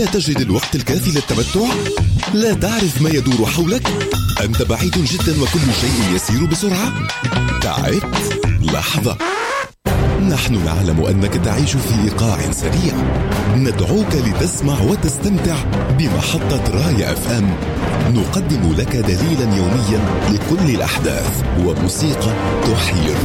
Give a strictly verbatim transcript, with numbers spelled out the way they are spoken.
لا تجد الوقت الكافي للتمتع؟ لا تعرف ما يدور حولك؟ أنت بعيد جدا وكل شيء يسير بسرعة؟ تعبت؟ لحظة، نحن نعلم أنك تعيش في إيقاع سريع. ندعوك لتسمع وتستمتع بمحطة راية أف أم. نقدم لك دليلا يوميا لكل الأحداث وموسيقى تحيي